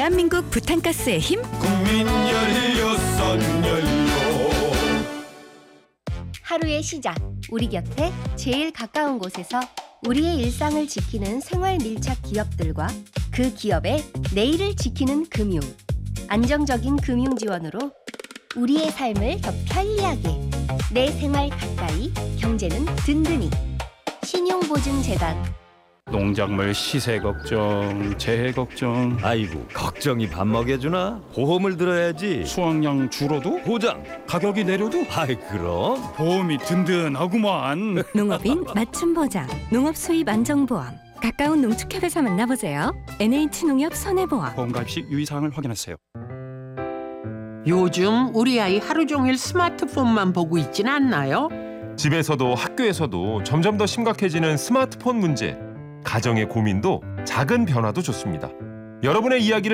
대한민국 부탄가스의 힘. 국민 연료. 하루의 시작, 우리 곁에 제일 가까운 곳에서 우리의 일상을 지키는 생활 밀착 기업들과 그 기업의 내일을 지키는 금융. 안정적인 금융 지원으로 우리의 삶을 더 편리하게, 내 생활 가까이, 경제는 든든히. 신용보증재단. 농작물 시세 걱정, 재해 걱정. 아이고, 걱정이 밥 먹여주나? 보험을 들어야지. 수확량 줄어도? 보장. 가격이 내려도? 아이, 그럼. 보험이 든든하구만. 농업인 맞춤 보장, 농업 수입 안정보험. 가까운 농축협에서 만나보세요. NH농협 손해보험. 보험 가입 시 유의사항을 확인하세요. 요즘 우리 아이 하루 종일 스마트폰만 보고 있진 않나요? 집에서도 학교에서도 점점 더 심각해지는 스마트폰 문제. 가정의 고민도 작은 변화도 좋습니다. 여러분의 이야기를